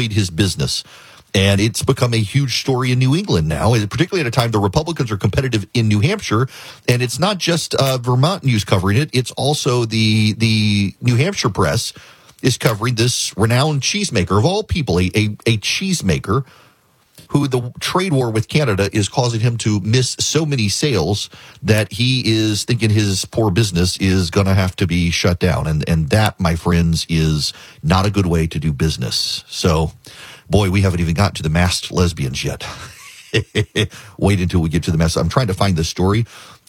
destroyed his business. And it's become a huge story in New England now, particularly at a time the Republicans are competitive in New Hampshire. And it's not just Vermont news covering it. It's also the New Hampshire press is covering this renowned cheesemaker, of all people, a cheesemaker who the trade war with Canada is causing him to miss so many sales that he is thinking his poor business is going to have to be shut down. And that, my friends, is not a good way to do business. So, boy, we haven't even gotten to the masked lesbians yet. Wait until we get to the masked. I'm trying to find this story.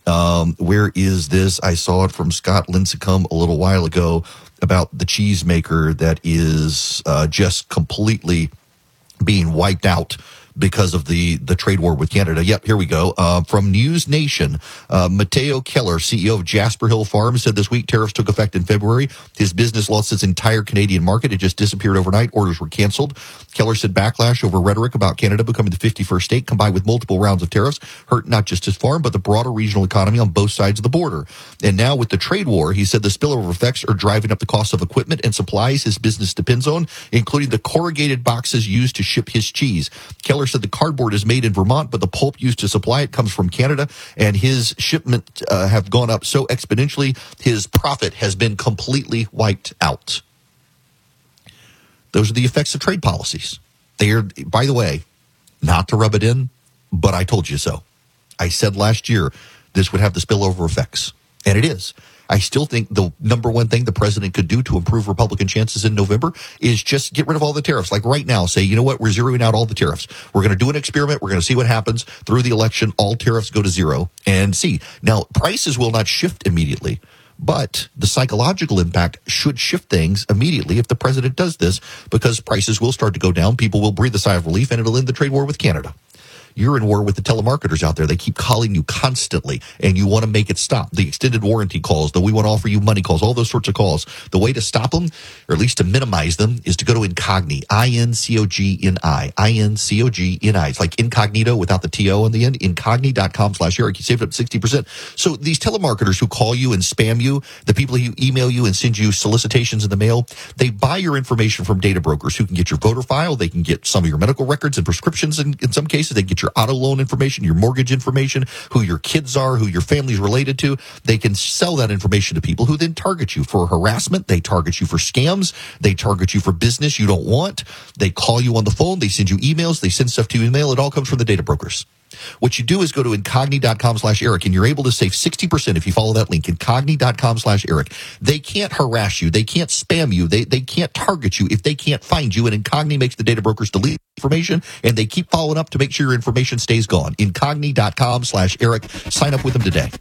Where is this? I saw it from Scott Lincecum a little while ago about the cheesemaker that is just completely being wiped out because of the trade war with Canada. Yep, here we go. From News Nation, Matteo Keller, CEO of Jasper Hill Farms, said this week tariffs took effect in February. His business lost its entire Canadian market. It just disappeared overnight. Orders were canceled. Keller said backlash over rhetoric about Canada becoming the 51st state, combined with multiple rounds of tariffs, hurt not just his farm, but the broader regional economy on both sides of the border. And now with the trade war, he said the spillover effects are driving up the cost of equipment and supplies his business depends on, including the corrugated boxes used to ship his cheese. Keller said the cardboard is made in Vermont, but the pulp used to supply it comes from Canada, and his shipment have gone up so exponentially, his profit has been completely wiped out. Those are the effects of trade policies. They are, by the way, not to rub it in, but I told you so. I said last year this would have the spillover effects, and it is. I still think the number one thing the president could do to improve Republican chances in November is just get rid of all the tariffs. Like right now, say, you know what, we're zeroing out all the tariffs. We're going to do an experiment. We're going to see what happens. Through the election, all tariffs go to zero and see. Now, prices will not shift immediately, but the psychological impact should shift things immediately if the president does this, because prices will start to go down. People will breathe a sigh of relief, and it'll end the trade war with Canada. You're in war with the telemarketers out there. They keep calling you constantly, and you want to make it stop. The extended warranty calls, the we want to offer you money calls, all those sorts of calls. The way to stop them, or at least to minimize them, is to go to Incogni, I-N-C-O-G-N-I, I-N-C-O-G-N-I. It's like incognito without the T-O on the end, incogni.com/Eric. You save up 60%. So these telemarketers who call you and spam you, the people who email you and send you solicitations in the mail, they buy your information from data brokers who can get your voter file, they can get some of your medical records and prescriptions in some cases, they can get your auto loan information, your mortgage information, who your kids are, who your family's related to. They can sell that information to people who then target you for harassment. They target you for scams. They target you for business you don't want. They call you on the phone. They send you emails. They send stuff to you in mail. It all comes from the data brokers. What you do is go to incogni.com/Eric, and you're able to save 60% if you follow that link, incogni.com/Eric. They can't harass you. They can't spam you. They can't target you if they can't find you. And Incogni makes the data brokers delete information, and they keep following up to make sure your information stays gone. Incogni.com/Eric. Sign up with them today.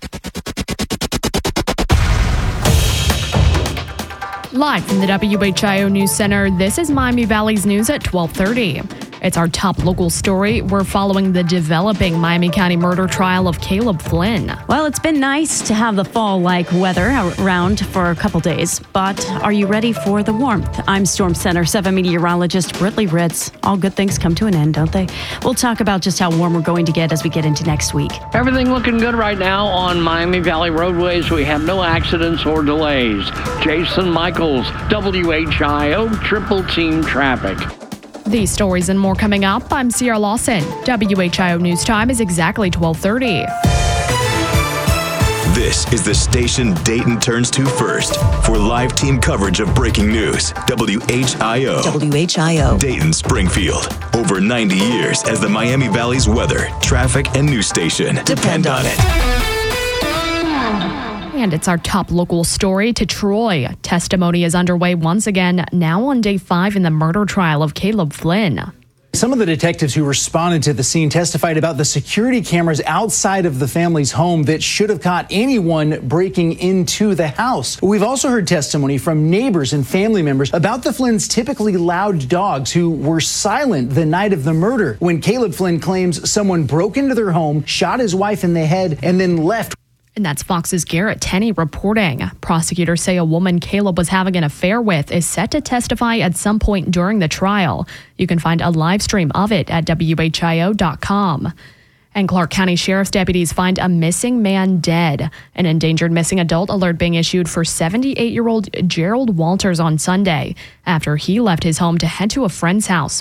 Live from the WHIO News Center, this is Miami Valley's news at 12:30. It's our top local story. We're following the developing Miami County murder trial of Caleb Flynn. Well, it's been nice to have the fall-like weather around for a couple days, but are you ready for the warmth? I'm Storm Center 7 meteorologist Britley Ritz. All good things come to an end, don't they? We'll talk about just how warm we're going to get as we get into next week. Everything looking good right now on Miami Valley roadways. We have no accidents or delays. Jason Michaels, WHIO Triple Team Traffic. These stories and more coming up. I'm Sierra Lawson. WHIO News Time is exactly 12:30. This is the station Dayton turns to first for live team coverage of breaking news. WHIO. WHIO. Dayton Springfield. Over 90 years as the Miami Valley's weather, traffic, and news station. Depend on it. And it's our top local story to Troy. Testimony is underway once again, now on day 5 in the murder trial of Caleb Flynn. Some of the detectives who responded to the scene testified about the security cameras outside of the family's home that should have caught anyone breaking into the house. We've also heard testimony from neighbors and family members about the Flynn's typically loud dogs who were silent the night of the murder, when Caleb Flynn claims someone broke into their home, shot his wife in the head, and then left. And that's Fox's Garrett Tenney reporting. Prosecutors say a woman Caleb was having an affair with is set to testify at some point during the trial. You can find a live stream of it at WHIO.com. And Clark County Sheriff's deputies find a missing man dead. An endangered missing adult alert being issued for 78-year-old Gerald Walters on Sunday after he left his home to head to a friend's house.